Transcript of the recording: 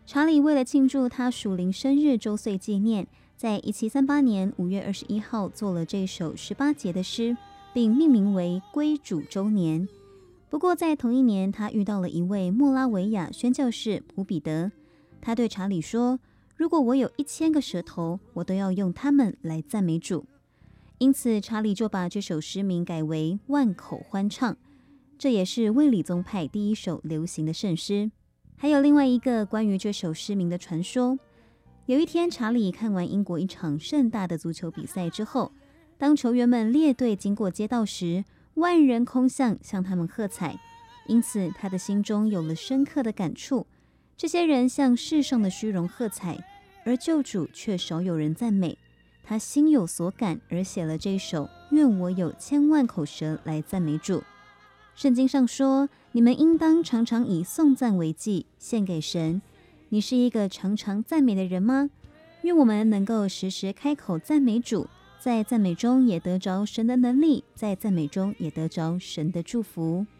查理为了庆祝他属灵生日周岁纪念，在1738年5月21号做了这首18节的诗，并命名为归主周年。不过在同一年，他遇到了一位莫拉维亚宣教士普彼得，他对查理说，如果我有1000个舌头，我都要用它们来赞美主。因此查理就把这首诗名改为万口欢唱，这也是卫理宗派第一首流行的圣诗。还有另外一个关于这首诗名的传说，有一天查理看完英国一场盛大的足球比赛之后，当球员们列队经过街道时，万人空巷向他们喝彩，因此他的心中有了深刻的感触，这些人向世上的虚荣喝彩，而救主却少有人赞美，他心有所感，而写了这首愿我有千万口舌来赞美主。圣经上说，你们应当常常以颂赞为祭，献给神。你是一个常常赞美的人吗？愿我们能够时时开口赞美主，在赞美中也得着神的能力，在赞美中也得着神的祝福。